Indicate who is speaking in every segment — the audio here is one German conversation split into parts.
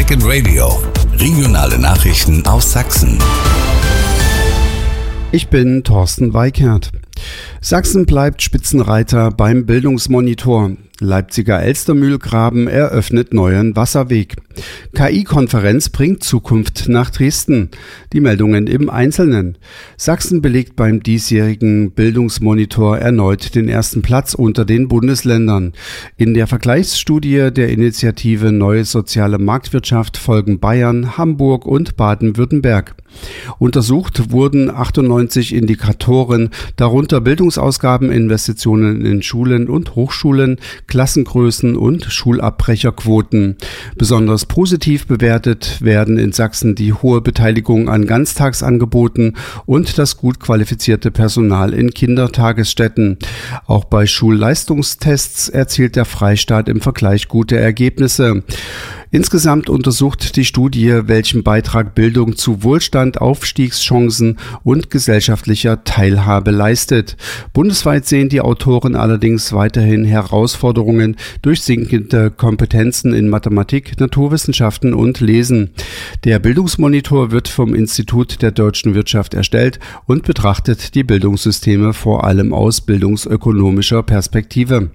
Speaker 1: Second Radio. Regionale Nachrichten aus Sachsen.
Speaker 2: Ich bin Thorsten Weikert. Sachsen bleibt Spitzenreiter beim Bildungsmonitor. Leipziger Elstermühlgraben eröffnet neuen Wasserweg. KI-Konferenz bringt Zukunft nach Dresden. Die Meldungen im Einzelnen. Sachsen belegt beim diesjährigen Bildungsmonitor erneut den ersten Platz unter den Bundesländern. In der Vergleichsstudie der Initiative Neue Soziale Marktwirtschaft folgen Bayern, Hamburg und Baden-Württemberg. Untersucht wurden 98 Indikatoren, darunter Bildungsausgaben, Investitionen in Schulen und Hochschulen, Klassengrößen und Schulabbrecherquoten. Besonders positiv bewertet werden in Sachsen die hohe Beteiligung an Ganztagsangeboten und das gut qualifizierte Personal in Kindertagesstätten. Auch bei Schulleistungstests erzielt der Freistaat im Vergleich gute Ergebnisse. Insgesamt untersucht die Studie, welchen Beitrag Bildung zu Wohlstand, Aufstiegschancen und gesellschaftlicher Teilhabe leistet. Bundesweit sehen die Autoren allerdings weiterhin Herausforderungen durch sinkende Kompetenzen in Mathematik, Naturwissenschaften und Lesen. Der Bildungsmonitor wird vom Institut der deutschen Wirtschaft erstellt und betrachtet die Bildungssysteme vor allem aus bildungsökonomischer Perspektive.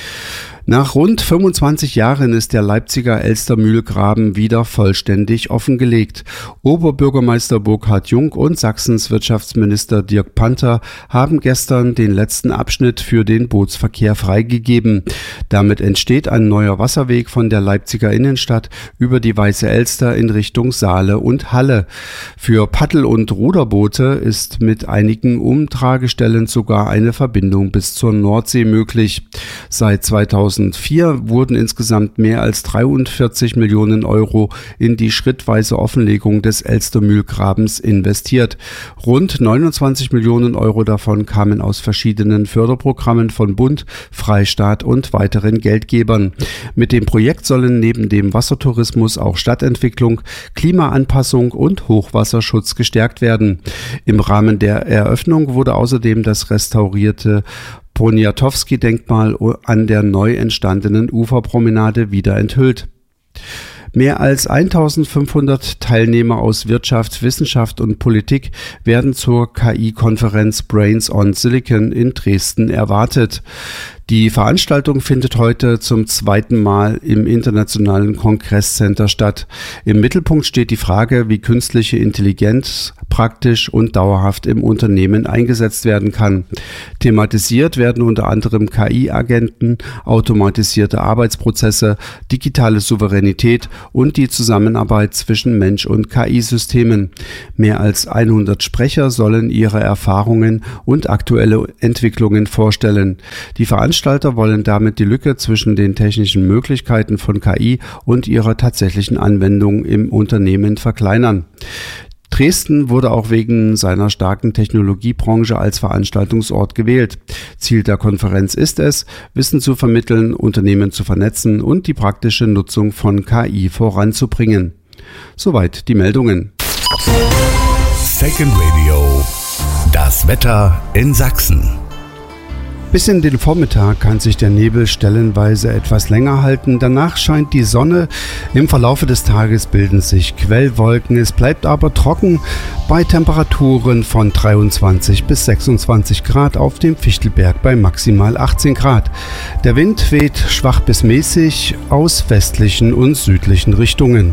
Speaker 2: Nach rund 25 Jahren ist der Leipziger Elstermühlgraben wieder vollständig offengelegt. Oberbürgermeister Burkhard Jung und Sachsens Wirtschaftsminister Dirk Panther haben gestern den letzten Abschnitt für den Bootsverkehr freigegeben. Damit entsteht ein neuer Wasserweg von der Leipziger Innenstadt über die Weiße Elster in Richtung Saale und Halle. Für Paddel- und Ruderboote ist mit einigen Umtragestellen sogar eine Verbindung bis zur Nordsee möglich. Seit 2004 wurden insgesamt mehr als 43 Millionen Euro in die schrittweise Offenlegung des Elstermühlgrabens investiert. Rund 29 Millionen Euro davon kamen aus verschiedenen Förderprogrammen von Bund, Freistaat und weiteren Geldgebern. Mit dem Projekt sollen neben dem Wassertourismus auch Stadtentwicklung, Klimaanpassung und Hochwasserschutz gestärkt werden. Im Rahmen der Eröffnung wurde außerdem das restaurierte Poniatowski-Denkmal an der neu entstandenen Uferpromenade wieder enthüllt. Mehr als 1500 Teilnehmer aus Wirtschaft, Wissenschaft und Politik werden zur KI-Konferenz Brains on Silicon in Dresden erwartet. Die Veranstaltung findet heute zum zweiten Mal im Internationalen Kongresscenter statt. Im Mittelpunkt steht die Frage, wie künstliche Intelligenz praktisch und dauerhaft im Unternehmen eingesetzt werden kann. Thematisiert werden unter anderem KI-Agenten, automatisierte Arbeitsprozesse, digitale Souveränität und die Zusammenarbeit zwischen Mensch und KI-Systemen. Mehr als 100 Sprecher sollen ihre Erfahrungen und aktuelle Entwicklungen vorstellen. Die Veranstalter wollen damit die Lücke zwischen den technischen Möglichkeiten von KI und ihrer tatsächlichen Anwendung im Unternehmen verkleinern. Dresden wurde auch wegen seiner starken Technologiebranche als Veranstaltungsort gewählt. Ziel der Konferenz ist es, Wissen zu vermitteln, Unternehmen zu vernetzen und die praktische Nutzung von KI voranzubringen. Soweit die Meldungen.
Speaker 1: Second Radio. Das Wetter in Sachsen.
Speaker 2: Bis in den Vormittag kann sich der Nebel stellenweise etwas länger halten. Danach scheint die Sonne. Im Verlaufe des Tages bilden sich Quellwolken. Es bleibt aber trocken bei Temperaturen von 23 bis 26 Grad auf dem Fichtelberg bei maximal 18 Grad. Der Wind weht schwach bis mäßig aus westlichen und südlichen Richtungen.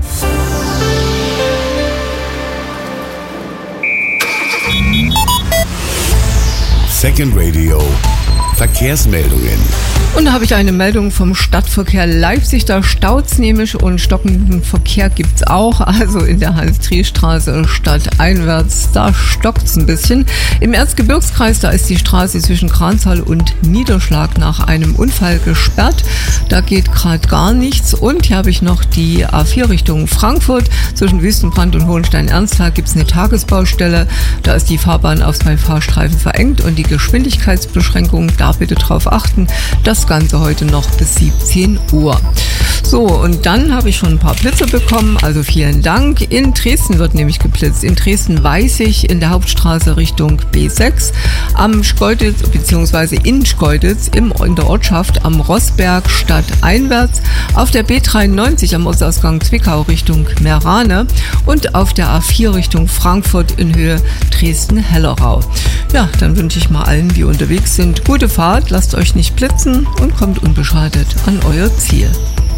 Speaker 1: Second Radio. Verkehrsmeldungen.
Speaker 3: Und da habe ich eine Meldung vom Stadtverkehr Leipzig. Da staut's nämlich und stockenden Verkehr gibt's auch. Also in der Hans-Triel-Straße stadteinwärts, da stockt's ein bisschen. Im Erzgebirgskreis, da ist die Straße zwischen Kranzal und Niederschlag nach einem Unfall gesperrt. Da geht gerade gar nichts. Und hier habe ich noch die A4 Richtung Frankfurt. Zwischen Wüstenbrand und Hohenstein-Ernsthal gibt's eine Tagesbaustelle. Da ist die Fahrbahn auf 2 Fahrstreifen verengt und die Geschwindigkeitsbeschränkung, da bitte drauf achten. Das Ganze heute noch bis 17 Uhr. So, und dann habe ich schon ein paar Blitze bekommen, also vielen Dank. In Dresden wird nämlich geblitzt. In Dresden-Weißig in der Hauptstraße Richtung B6, am Schkeuditz bzw. in Schkeuditz in der Ortschaft am Rossberg stadteinwärts, auf der B93 am Ostausgang Zwickau Richtung Meerane und auf der A4 Richtung Frankfurt in Höhe Dresden-Hellerau. Ja, dann wünsche ich mal allen, die unterwegs sind, gute Fahrt, lasst euch nicht blitzen und kommt unbeschadet an euer Ziel.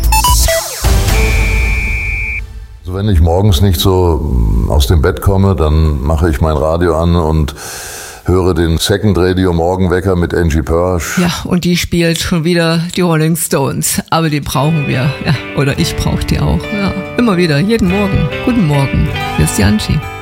Speaker 4: Also wenn ich morgens nicht so aus dem Bett komme, dann mache ich mein Radio an und höre den Second Radio Morgenwecker mit Angie Pörsch.
Speaker 3: Ja, und die spielt schon wieder die Rolling Stones. Aber die brauchen wir. Ja, oder ich brauche die auch. Ja, immer wieder, jeden Morgen. Guten Morgen. Hier ist die Angie.